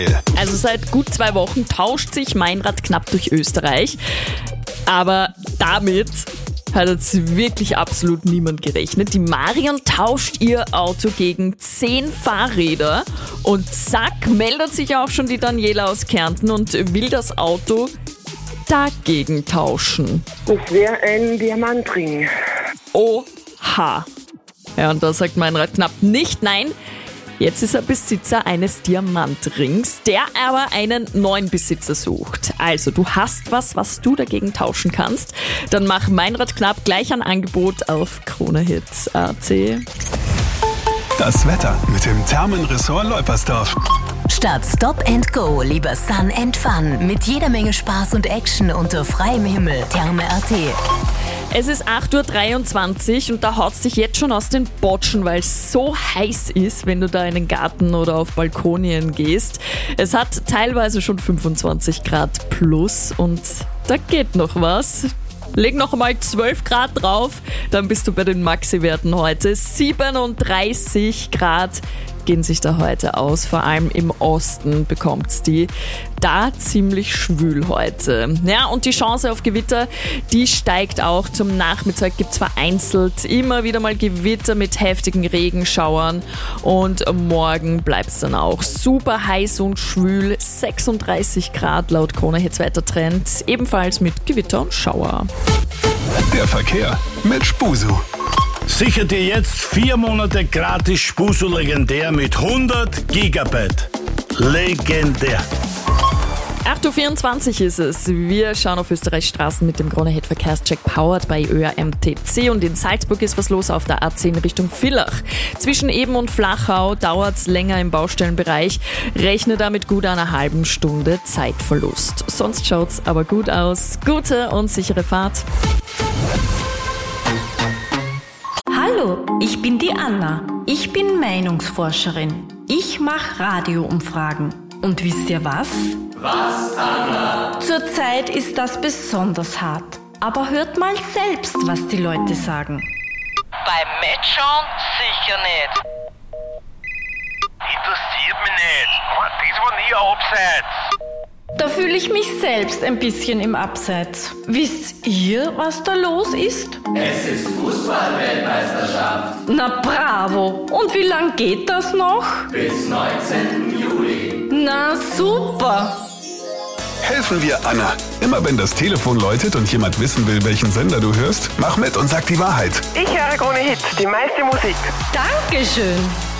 Also seit gut 2 Wochen tauscht sich Meinrad knapp durch Österreich. Aber damit hat jetzt wirklich absolut niemand gerechnet. Die Marion tauscht ihr Auto gegen 10 Fahrräder und zack, meldet sich auch schon die Daniela aus Kärnten und will das Auto dagegen tauschen. Das wäre ein Diamantring. Oha. Ja, und da sagt Meinrad knapp nicht nein. Jetzt ist er Besitzer eines Diamantrings, der aber einen neuen Besitzer sucht. Also, du hast was du dagegen tauschen kannst. Dann mach Meinrad knapp gleich ein Angebot auf KroneHit.at. Das Wetter mit dem Thermenressort Leupersdorf. Statt Stop and Go lieber Sun and Fun mit jeder Menge Spaß und Action unter freiem Himmel. Therme.at. Es ist 8.23 Uhr und da haut's dich jetzt schon aus den Botschen, weil es so heiß ist, wenn du da in den Garten oder auf Balkonien gehst. Es hat teilweise schon 25 Grad plus und da geht noch was. Leg noch einmal 12 Grad drauf, dann bist du bei den Maxi-Werten heute. 37 Grad gehen sich da heute aus, vor allem im Osten bekommt's die. Da ziemlich schwül heute. Ja, und die Chance auf Gewitter, die steigt auch. Zum Nachmittag gibt's vereinzelt immer wieder mal Gewitter mit heftigen Regenschauern und morgen bleibt's dann auch super heiß und schwül. 36 Grad laut KroneHits Wettertrend, ebenfalls mit Gewitter und Schauer. Der Verkehr mit Spusu. Sicher dir jetzt 4 Monate gratis Spusu legendär mit 100 Gigabyte. Legendär. 8.24 Uhr ist es. Wir schauen auf Österreichs Straßen mit dem KroneHit Verkehrscheck powered bei ÖRMTC. Und in Salzburg ist was los auf der A10 Richtung Villach. Zwischen Eben und Flachau dauert es länger im Baustellenbereich. Rechne damit gut einer halben Stunde Zeitverlust. Sonst schaut's aber gut aus. Gute und sichere Fahrt. Hallo, ich bin die Anna. Ich bin Meinungsforscherin. Ich mache Radioumfragen. Und wisst ihr was? Was, Anna? Zurzeit ist das besonders hart. Aber hört mal selbst, was die Leute sagen. Beim Matchschauen sicher nicht. Interessiert mich nicht. Das war nie ein Abseits. Da fühle ich mich selbst ein bisschen im Abseits. Wisst ihr, was da los ist? Es ist Fußball-Weltmeisterschaft. Na bravo! Und wie lang geht das noch? Bis 19. Juli. Na super! Helfen wir Anna. Immer wenn das Telefon läutet und jemand wissen will, welchen Sender du hörst, mach mit und sag die Wahrheit. Ich höre KroneHit, die meiste Musik. Dankeschön!